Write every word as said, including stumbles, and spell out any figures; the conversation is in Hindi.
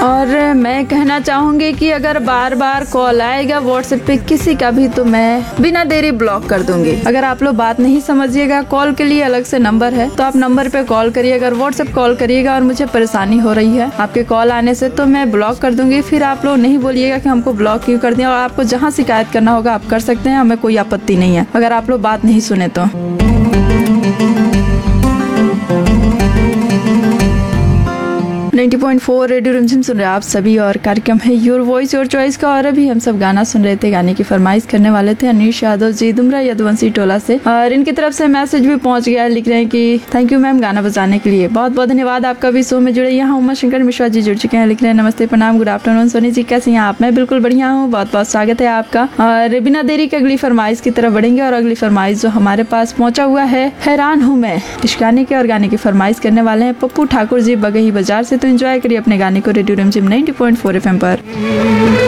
और मैं कहना चाहूंगी कि अगर बार बार कॉल आएगा व्हाट्सएप पे किसी का भी तो मैं बिना देरी ब्लॉक कर दूंगी। अगर आप लोग बात नहीं समझिएगा, कॉल के लिए अलग से नंबर है तो आप नंबर पे कॉल करिए। अगर व्हाट्सएप कॉल करिएगा और मुझे परेशानी हो रही है आपके कॉल आने से तो मैं ब्लॉक कर दूंगी। फिर आप लोग नहीं बोलिएगा कि हमको ब्लॉक क्यों कर दिया। और आपको जहाँ शिकायत करना होगा आप कर सकते हैं, हमें कोई आपत्ति नहीं है अगर आप लोग बात नहीं सुने तो। नब्बे पॉइंट चार रेडियो रिमझिम सुन रहे हैं आप सभी और कार्यक्रम है योर वॉइस योर चॉइस का। और अभी हम सब गाना सुन रहे थे, गाने की फरमाइश करने वाले थे अनीश यादव जी दुमरा यदुवंशी टोला से। और इनकी तरफ से मैसेज भी पहुंच गया, लिख रहे हैं कि थैंक यू मैम गाना बजाने के लिए, बहुत बहुत धन्यवाद आपका भी शो में जुड़े। यहाँ उमा शंकर मिश्रा जी जुड़ चुके हैं, लिख रहे हैं नमस्ते प्रणाम गुड आफ्टरनून सोनी जी, कैसे हैं आप? मैं बिल्कुल बढ़िया हूँ, बहुत बहुत स्वागत है आपका। और बिना देरी के अगली फरमाइश की तरफ बढ़ेंगे और अगली फरमाइश जो हमारे पास पहुंचा हुआ है, हैरान हूँ मैं, इस गाने के और गाने की फरमाइश करने वाले हैं पप्पू ठाकुर जी बगही बाजार से। तो एंजॉय करिए अपने गाने को रेडियो रिमझिम नब्बे पॉइंट चार एफएम पर।